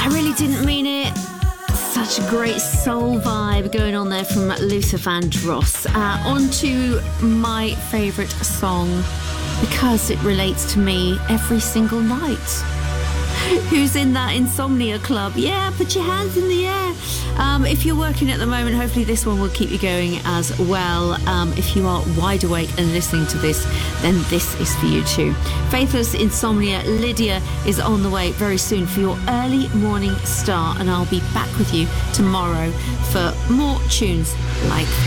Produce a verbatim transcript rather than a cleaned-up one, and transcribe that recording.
I really didn't mean it. Such a great soul vibe going on there from Luther Vandross. Uh, on to my favourite song, because it relates to me every single night. Who's in that insomnia club? Yeah, put your hands in the air. Um, if you're working at the moment, hopefully this one will keep you going as well. Um, if you are wide awake and listening to this, then this is for you too. Faithless Insomnia, Lydia is on the way very soon for your early morning start, and I'll be back with you tomorrow for more tunes like